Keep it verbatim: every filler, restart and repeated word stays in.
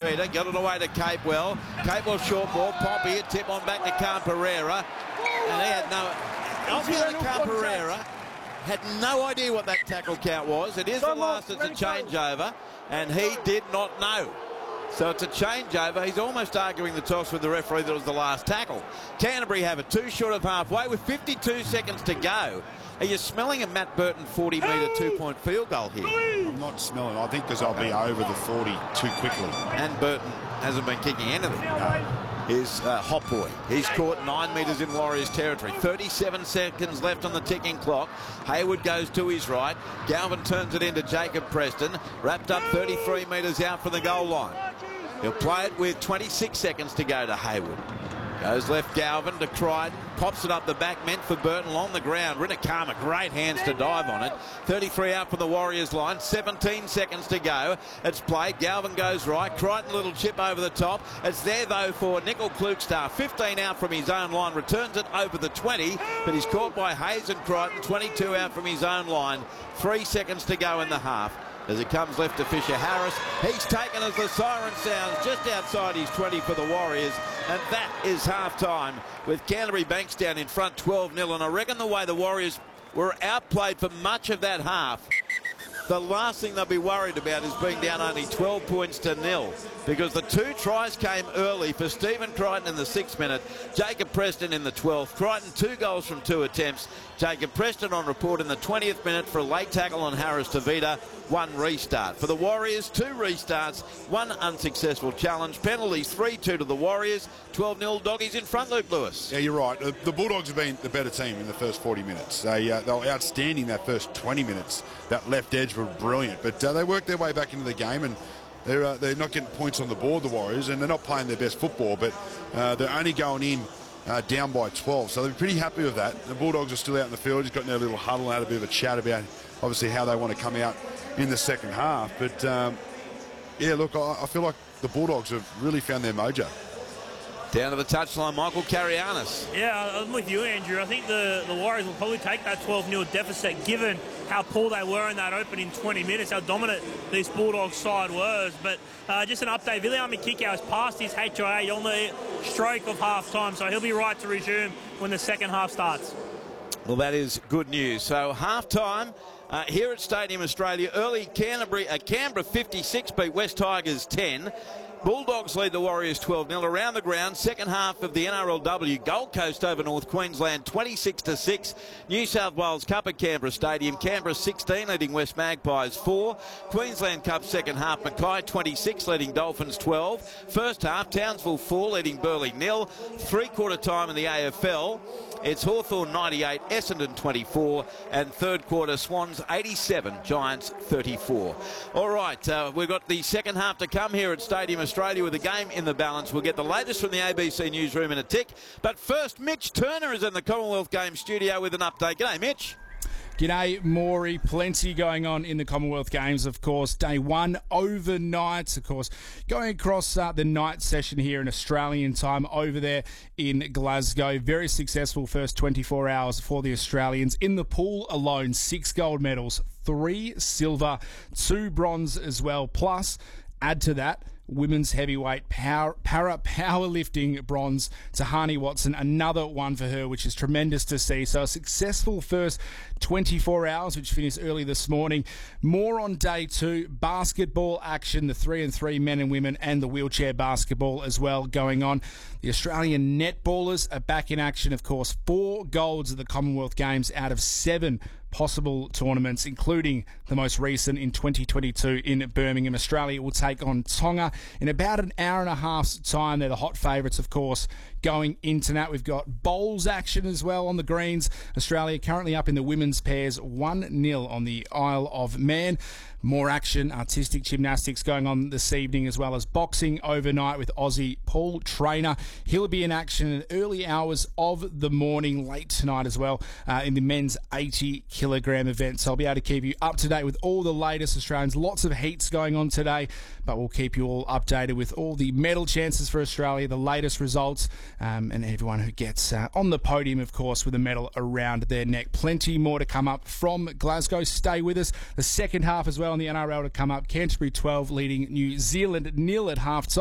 metre, got it away to Capewell. Capewell short ball, Poppy, a tip on back to Khan Pereira. And he had no... Albion Khan Pereira had no idea what that tackle count was. It is the last, it's a changeover, and he did not know. So it's a changeover. He's almost arguing the toss with the referee that it was the last tackle. Canterbury have it two short of halfway with fifty-two seconds to go. Are you smelling a Matt Burton forty metre two-point field goal here? I'm not smelling it. I think because I'll be over the forty too quickly. And Burton hasn't been kicking anything. No. Is uh, Hot Boy. He's caught nine metres in Warriors territory. thirty-seven seconds left on the ticking clock. Hayward goes to his right. Galvin turns it into Jacob Preston. Wrapped up thirty-three metres out from the goal line. He'll play it with twenty-six seconds to go to Hayward. Goes left Galvin to Crichton. Pops it up the back, meant for Burton along the ground. Rinakama, great hands to dive on it. thirty-three out from the Warriors line. seventeen seconds to go. It's played. Galvin goes right. Crichton, little chip over the top. It's there, though, for Nickel Klukstar. fifteen out from his own line. Returns it over the twenty, but he's caught by Hayes and Crichton. twenty-two out from his own line. Three seconds to go in the half. As it comes left to Fisher Harris. He's taken as the siren sounds just outside his twenty for the Warriors. And that is half-time with Canterbury Bankstown in front twelve nil. And I reckon the way the Warriors were outplayed for much of that half, the last thing they'll be worried about is being down only twelve points to nil, because the two tries came early for Stephen Crichton in the sixth minute, Jacob Preston in the twelfth. Crichton two goals from two attempts. Jacob Preston on report in the twentieth minute for a late tackle on Harris Tavita. One restart. For the Warriors, two restarts, one unsuccessful challenge. Penalties three two to the Warriors. twelve nil Doggies in front, Luke Lewis. Yeah, you're right. The, the Bulldogs have been the better team in the first forty minutes. They, uh, they were outstanding that first twenty minutes. That left edge were brilliant. But uh, they worked their way back into the game, and they're, uh, they're not getting points on the board, the Warriors, and they're not playing their best football, but uh, they're only going in uh, down by twelve. So they're pretty happy with that. The Bulldogs are still out in the field. Just got in their little huddle, had a bit of a chat about obviously how they want to come out in the second half. But um, yeah, look, I, I feel like the Bulldogs have really found their mojo. Down to the touchline, Michael Carianis. Yeah, I'm with you, Andrew. I think the, the Warriors will probably take that twelve nil deficit, given how poor they were in that opening twenty minutes, how dominant this Bulldogs side was. But uh, just an update, Viliami Kikau has passed his H I A on the stroke of half-time, so he'll be right to resume when the second half starts. Well, that is good news. So half-time uh, here at Stadium Australia. Early Canterbury, uh, Canberra fifty-six beat West Tigers ten. Bulldogs lead the Warriors twelve nil. Around the ground, second half of the N R L W, Gold Coast over North Queensland twenty-six to six. New South Wales Cup at Canberra Stadium, Canberra sixteen leading West Magpies four. Queensland Cup second half, Mackay twenty-six leading Dolphins twelve. First half, Townsville four leading Burleigh nil. Three-quarter time in the A F L, it's Hawthorn ninety-eight, Essendon twenty-four, and third quarter Swans eighty-seven, Giants thirty-four. All right, uh, we've got the second half to come here at Stadium Australia with the game in the balance. We'll get the latest from the A B C newsroom in a tick. But first, Mitch Turner is in the Commonwealth Games studio with an update. G'day, Mitch. G'day, Maury. Plenty going on in the Commonwealth Games, of course. Day one overnight, of course. Going across uh, the night session here in Australian time over there in Glasgow. Very successful first twenty-four hours for the Australians. In the pool alone, six gold medals, three silver, two bronze as well. Plus, add to that, women's heavyweight power, para powerlifting bronze. Tahani Watson, another one for her, which is tremendous to see. So a successful first twenty-four hours, which finished early this morning. More on day two, basketball action, the three and three men and women, and the wheelchair basketball as well going on. The Australian netballers are back in action, of course. Four golds at the Commonwealth Games out of seven possible tournaments, including the most recent in twenty twenty-two in Birmingham. Australia will take on Tonga in about an hour and a half's time. They're the hot favourites, of course, going into that. We've got bowls action as well on the greens. Australia currently up in the women's pairs, one nil on the Isle of Man. More action, artistic gymnastics going on this evening, as well as boxing overnight with Aussie Paul Trainer. He'll be in action in early hours of the morning, late tonight as well, uh, in the men's eighty kilogram event. So I'll be able to keep you up to date with all the latest Australians. Lots of heats going on today, but we'll keep you all updated with all the medal chances for Australia, the latest results, um, and everyone who gets uh, on the podium, of course, with a medal around their neck. Plenty more to come up from Glasgow. Stay with us. The second half as well in the N R L to come up. Canterbury twelve leading New Zealand nil at half time.